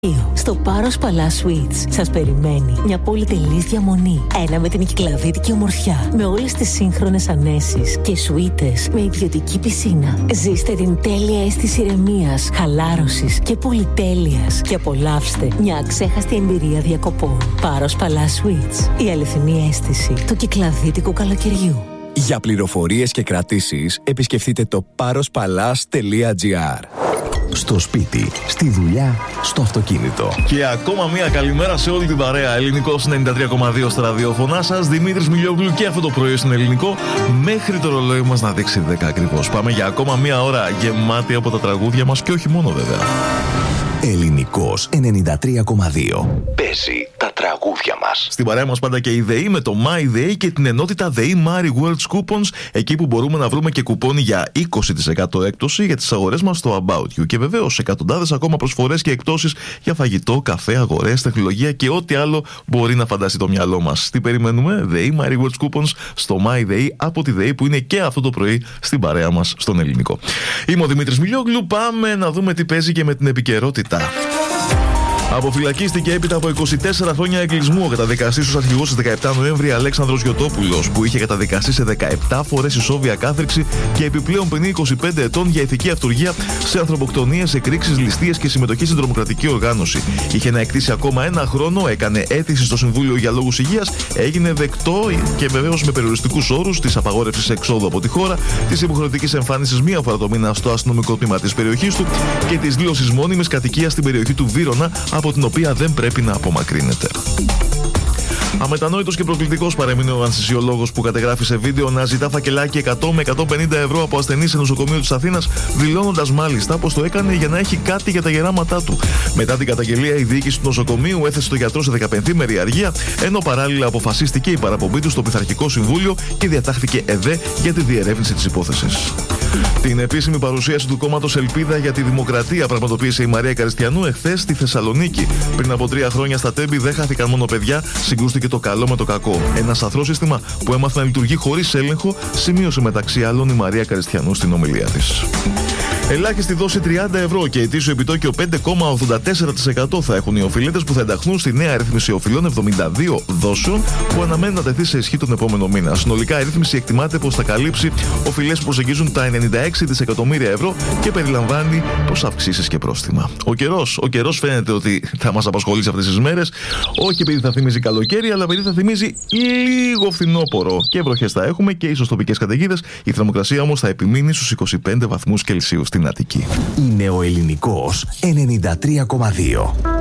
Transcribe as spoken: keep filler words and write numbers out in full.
Στο Πάρος Παλάς Suites σας περιμένει μια πολυτελής διαμονή. Ένα με την κυκλαδίτικη ομορφιά, με όλες τις σύγχρονες ανέσεις και σουίτες με ιδιωτική πισίνα. Ζήστε την τέλεια αίσθηση ηρεμίας, χαλάρωσης και πολυτέλειας και απολαύστε μια αξέχαστη εμπειρία διακοπών. Πάρος Παλάς Suites, η αληθινή αίσθηση του κυκλαδίτικου καλοκαιριού. Για πληροφορίες και κρατήσεις, επισκεφτείτε το πάροσπαλάς τελεία τζι άρ. Στο σπίτι, στη δουλειά, στο αυτοκίνητο. Και ακόμα μία καλημέρα σε όλη την παρέα. Ελληνικός ενενήντα τρία κόμμα δύο στα ραδιόφωνά σας. Δημήτρης Μιλιόγλου και αυτό το πρωί στον Ελληνικό. Μέχρι το ρολόι μας να δείξει δέκα ακριβώς. Πάμε για ακόμα μία ώρα γεμάτη από τα τραγούδια μας και όχι μόνο βέβαια. Ελληνικός ενενήντα τρία κόμμα δύο. Παίζει τα τραγούδια μας. Στην παρέα μας πάντα και η ΔΕΗ με το MyDay και την ενότητα ΔΕΗ Mari World's Coupons. Εκεί που μπορούμε να βρούμε και κουπόνι για είκοσι τοις εκατό έκπτωση για τις αγορές μας στο About You. Και βεβαίως εκατοντάδες ακόμα προσφορές και εκπτώσεις για φαγητό, καφέ, αγορές, τεχνολογία και ό,τι άλλο μπορεί να φανταστεί το μυαλό μας. Τι περιμένουμε? ΔΕΗ Mari World's Coupons στο MyDay από τη ΔΕΗ που είναι και αυτό το πρωί στην παρέα μας στον Ελληνικό. Είμαι ο Δημήτρης Μιλιόγλου. Πάμε να δούμε τι παίζει και με την επικαιρότητα. Αποφυλακίστηκε έπειτα από είκοσι τέσσερα χρόνια εγκλεισμού ο καταδικαστής ως αρχηγός στις δεκαεπτά Νοέμβρη Αλέξανδρος Γιωτόπουλος, που είχε καταδικαστεί σε δεκαεπτά φορές ισόβια κάθριξη και επιπλέον ποινή είκοσι πέντε ετών για ηθική αυτουργία σε ανθρωποκτονίες, εκρήξεις, ληστείες και συμμετοχή στην τρομοκρατική οργάνωση. Είχε να εκτίσει ακόμα ένα χρόνο, έκανε αίτηση στο Συμβούλιο για λόγους υγείας, έγινε δεκτό και βεβαίως με περιοριστικούς όρους της απαγόρευσης εξόδου από τη χώρα, της υποχρεωτικής εμφάνισης μία φορά το μήνα στο αστυνομικό τμήμα της περιοχής του και της δήλωσης μόνιμης κατοικίας στην περιοχή του Βύρωνα, από την οποία δεν πρέπει να απομακρύνεται. Αμετανόητος και προκλητικός παρέμεινε ο αναισθησιολόγος που κατεγράφει σε βίντεο να ζητά φακελάκι εκατό με εκατόν πενήντα ευρώ από ασθενείς σε νοσοκομείο της Αθήνας, δηλώνοντας μάλιστα πως το έκανε για να έχει κάτι για τα γεράματά του. Μετά την καταγγελία, η διοίκηση του νοσοκομείου έθεσε τον γιατρό σε δεκαπενθήμερη αργία, ενώ παράλληλα αποφασίστηκε η παραπομπή του στο Πειθαρχικό Συμβούλιο και διατάχθηκε ΕΔΕ για τη διερεύνηση της υπόθεσης. Την επίσημη παρουσίαση του κόμματος Ελπίδα για τη Δημοκρατία πραγματοποίησε η Μαρία Καριστιανού εχθές στη Θεσσαλονίκη. Πριν από τρία χρόνια στα Τέμπη δεν χάθηκαν μόνο παιδιά, συγκρούστηκε το καλό με το κακό. Ένα αθρώο σύστημα που έμαθε να λειτουργεί χωρίς έλεγχο, σημείωσε μεταξύ άλλων η Μαρία Καριστιανού στην ομιλία της. Ελάχιστη δόση τριάντα ευρώ και ετήσιο επιτόκιο πέντε κόμμα ογδόντα τέσσερα τοις εκατό θα έχουν οι οφειλέτες που θα ενταχθούν στη νέα ρύθμιση οφειλών εβδομήντα δύο δόσεων που αναμένει να τεθεί σε ισχύ τον επόμενο μήνα. Συνολικά η ρύθμιση εκτιμάται πως θα καλύψει οφειλές που προσεγγίζουν τα ενενήντα έξι δισεκατομμύρια ευρώ και περιλαμβάνει πως αυξήσεις και πρόστιμα. Ο καιρός, ο καιρός φαίνεται ότι θα μας απασχολήσει αυτές τις μέρες, όχι επειδή θα θυμίζει καλοκαίρι, αλλά επειδή θα θυμίζει λίγο φθινόπωρο. Και βροχές θα έχουμε και ίσως τοπικές καταιγίδες. Η θερμοκρασία όμως θα επιμείνει στους είκοσι πέντε βαθμούς Κελσίου στην Αττική. Είναι ο Ελληνικός ενενήντα τρία κόμμα δύο.